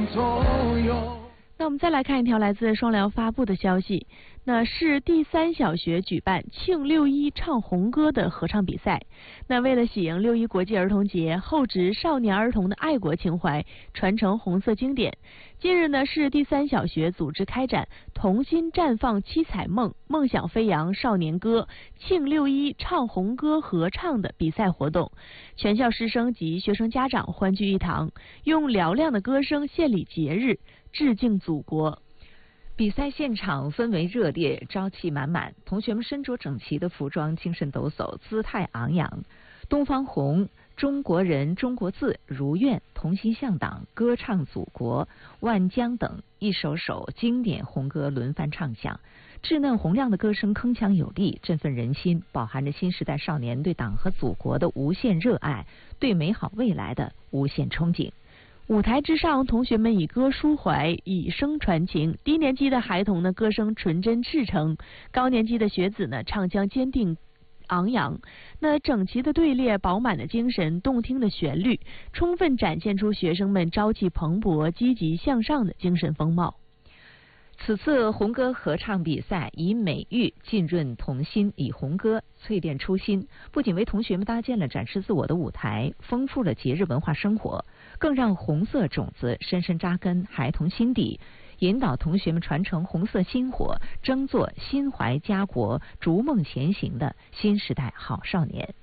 左右。 那我们再来看一条来自双辽发布的消息，那市第三小学举办庆6·1唱红歌的合唱比赛。那为了喜迎6·1国际儿童节，厚植少年儿童的爱国情怀，传承红色经典。近日呢，市第三小学组织开展童心绽放七彩梦，梦想飞扬少年歌庆6·1唱红歌合唱的比赛活动，全校师生及学生家长欢聚一堂，用嘹亮的歌声献礼节日，致敬祖国。 比赛现场氛围热烈，朝气满满，同学们身着整齐的服装，精神抖擞，姿态昂扬。东方红、中国人、中国字、如愿、同心向党、歌唱祖国、万江等一首首经典红歌轮番唱响，稚嫩洪亮的歌声铿锵有力，振奋人心，饱含着新时代少年对党和祖国的无限热爱，对美好未来的无限憧憬。 舞台之上，同学们以歌抒怀，以声传情。低年级的孩童呢，歌声纯真赤诚；高年级的学子呢，唱腔坚定昂扬。那整齐的队列、饱满的精神、动听的旋律，充分展现出学生们朝气蓬勃、积极向上的精神风貌。 此次红歌合唱比赛以美育浸润童心，以红歌淬炼初心，不仅为同学们搭建了展示自我的舞台，丰富了节日文化生活，更让红色种子深深扎根孩童心底，引导同学们传承红色心火，争做心怀家国、逐梦前行的新时代好少年。